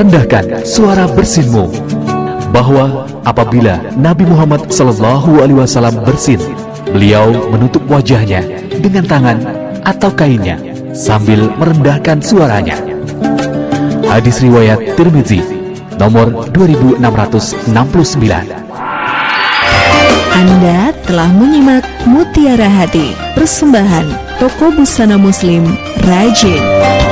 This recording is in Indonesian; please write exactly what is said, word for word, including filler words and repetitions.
Rendahkan suara bersinmu, bahwa apabila Nabi Muhammad Sallallahu Alaihi Wasallam bersin, beliau menutup wajahnya dengan tangan atau kainnya sambil merendahkan suaranya. Hadis riwayat Tirmidzi nomor dua ribu enam ratus enam puluh sembilan. Anda telah menyimak Mutiara Hati, persembahan Toko Busana Muslim Rajin.